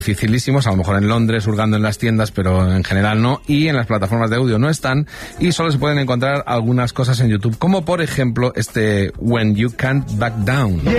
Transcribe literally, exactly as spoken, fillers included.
dificilísimos, a lo mejor en Londres, hurgando en las tiendas, pero en general no, y en las plataformas de audio no están, y solo se pueden encontrar algunas cosas en YouTube, como por ejemplo este When You Can't Back Down. Yeah.